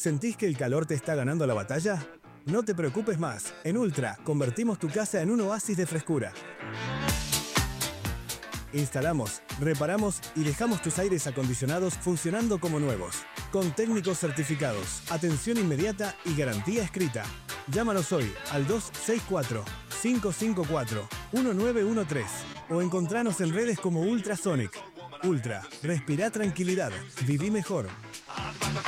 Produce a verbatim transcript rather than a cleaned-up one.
¿Sentís que el calor te está ganando la batalla? No te preocupes más. En Ultra convertimos tu casa en un oasis de frescura. Instalamos, reparamos y dejamos tus aires acondicionados funcionando como nuevos. Con técnicos certificados, atención inmediata y garantía escrita. Llámanos hoy al dos seis cuatro, cinco cinco cuatro, uno nueve uno tres o encontranos en redes como Ultrasonic. Ultra, respira tranquilidad, viví mejor.